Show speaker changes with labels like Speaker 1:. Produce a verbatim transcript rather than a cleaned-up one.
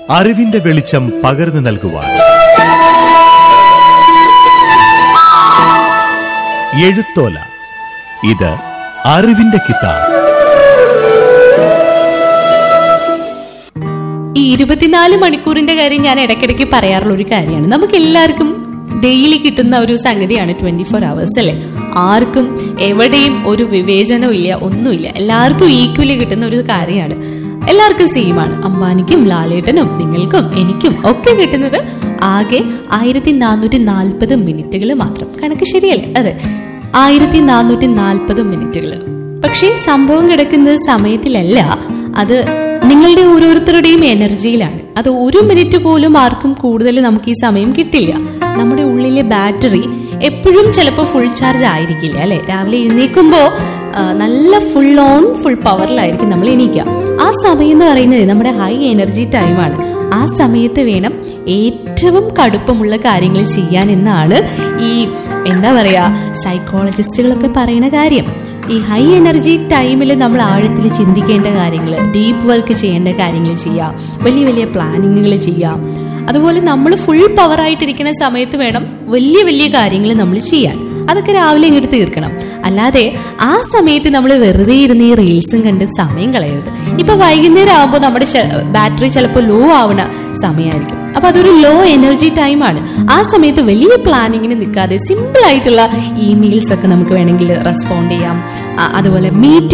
Speaker 1: അറിവിന്റെ വെളിച്ചം പകർന്നു നൽകുവാൻ. എഴുത്തോല, ഇത് അറിവിന്റെ കിതാബ്.
Speaker 2: ഈ ഇരുപത്തിനാല് മണിക്കൂറിന്റെ കാര്യം ഞാൻ ഇടയ്ക്കിടയ്ക്ക് പറയാറുള്ള ഒരു കാര്യമാണ്. നമുക്ക് എല്ലാവർക്കും ഡെയിലി കിട്ടുന്ന ഒരു സംഗതിയാണ് ട്വന്റി ഫോർ അവേഴ്സ് അല്ലെ. ആർക്കും എവിടെയും ഒരു വിവേചനവും ഇല്ല, ഒന്നുമില്ല. എല്ലാവർക്കും ഈക്വലി കിട്ടുന്ന ഒരു കാര്യമാണ്. എല്ലാവർക്കും സെയിമാണ്. അംബാനിക്കും ലാലേട്ടനും നിങ്ങൾക്കും എനിക്കും ഒക്കെ കിട്ടുന്നത് ആകെ ആയിരത്തി നാനൂറ്റി നാൽപ്പത് മിനിറ്റുകൾ മാത്രം. കണക്ക് ശരിയല്ലേ? അതെ, ആയിരത്തി നാനൂറ്റി നാൽപ്പത് മിനിറ്റുകൾ. പക്ഷേ സംഭവം കിടക്കുന്നത് സമയത്തിലല്ല, അത് നിങ്ങളുടെ ഓരോരുത്തരുടെയും എനർജിയിലാണ്. അത് ഒരു മിനിറ്റ് പോലും ആർക്കും കൂടുതൽ നമുക്ക് ഈ സമയം കിട്ടില്ല. നമ്മുടെ ഉള്ളിലെ ബാറ്ററി എപ്പോഴും ചിലപ്പോൾ ഫുൾ ചാർജ് ആയിരിക്കില്ല അല്ലെ. രാവിലെ എഴുന്നേൽക്കുമ്പോൾ നല്ല ഫുൾ ഓൺ ഫുൾ പവറിലായിരിക്കും നമ്മൾ എണീക്കുക. ആ സമയം എന്ന് പറയുന്നത് നമ്മുടെ ഹൈ എനർജി ടൈമാണ്. ആ സമയത്ത് വേണം ഏറ്റവും കടുപ്പമുള്ള കാര്യങ്ങൾ ചെയ്യാൻ എന്നാണ് ഈ എന്താ പറയാ സൈക്കോളജിസ്റ്റുകളൊക്കെ പറയുന്ന കാര്യം. ഈ ഹൈ എനർജി ടൈമിൽ നമ്മൾ ആഴത്തിൽ ചിന്തിക്കേണ്ട കാര്യങ്ങൾ, ഡീപ്പ് വർക്ക് ചെയ്യേണ്ട കാര്യങ്ങൾ ചെയ്യാം, വലിയ വലിയ പ്ലാനിങ്ങുകൾ ചെയ്യാം. അതുപോലെ നമ്മൾ ഫുൾ പവർ ആയിട്ടിരിക്കുന്ന സമയത്ത് വേണം വലിയ വലിയ കാര്യങ്ങൾ നമ്മൾ ചെയ്യാൻ. അതൊക്കെ രാവിലെ ഇങ്ങോട്ട് തീർക്കണം. അല്ലാതെ ആ സമയത്ത് നമ്മൾ വെറുതെ ഇരുന്ന് ഈ റീൽസും കണ്ട് സമയം കളയരുത്. ഇപ്പൊ വൈകുന്നേരം ആകുമ്പോൾ നമ്മുടെ ബാറ്ററി ചിലപ്പോൾ ലോ ആവുന്ന സമയമായിരിക്കും. അപ്പൊ അതൊരു ലോ എനർജി ടൈമാണ്. ആ സമയത്ത് വലിയ പ്ലാനിങ്ങിന് നിൽക്കാതെ സിമ്പിൾ ആയിട്ടുള്ള ഇമെയിൽസ് ഒക്കെ നമുക്ക് വേണമെങ്കിൽ റെസ്പോണ്ട് ചെയ്യാം. അതുപോലെ മീറ്റിംഗ്